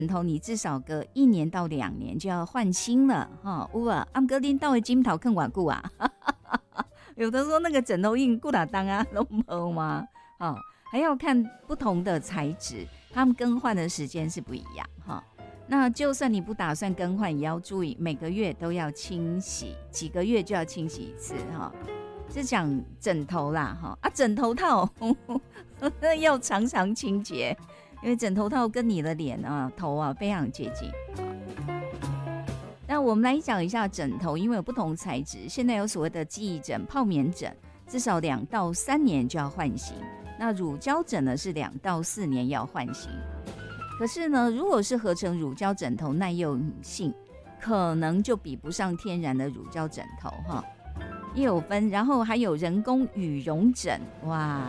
枕头你至少隔1年到2年就要换新了哈。有啊，不过你到底枕头更稳固啊？有的说那个枕头硬固打当啊，都没吗？哦，还要看不同的材质，他们更换的时间是不一样哈。那就算你不打算更换，也要注意每个月都要清洗，几个月就要清洗一次哈。是讲枕头啦哈啊，枕头套要常常清洁，因为枕头套跟你的脸啊、头啊非常接近。那我们来讲一下枕头，因为有不同材质，现在有所谓的记忆枕、泡棉枕，至少2到3年就要换新。那乳胶枕呢是2到4年要换新。可是呢，如果是合成乳胶枕头，耐用性可能就比不上天然的乳胶枕头哈。也有分，然后还有人工羽绒枕，哇！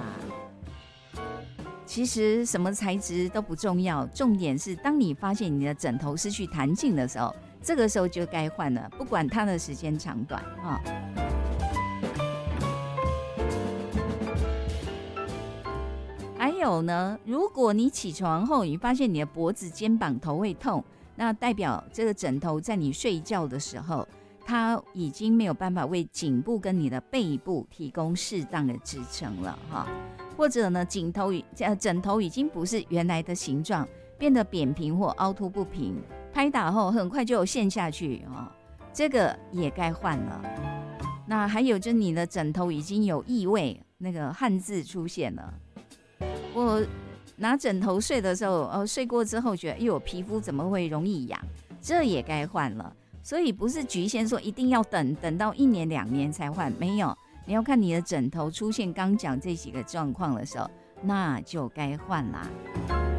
其实什么材质都不重要，重点是当你发现你的枕头失去弹性的时候，这个时候就该换了，不管它的时间长短啊。还有呢，如果你起床后你发现你的脖子、肩膀、头会痛，那代表这个枕头在你睡觉的时候，它已经没有办法为颈部跟你的背部提供适当的支撑了哈。或者呢，枕头已经不是原来的形状，变得扁平或凹凸不平，拍打后很快就有陷下去哦，这个也该换了。那还有就是你的枕头已经有异味，那个汉字出现了。我拿枕头睡的时候，睡过之后觉得，我皮肤怎么会容易痒？这也该换了。所以不是局限说一定要等到1年2年才换，没有，你要看你的枕头出现刚讲这几个状况的时候，那就该换啦。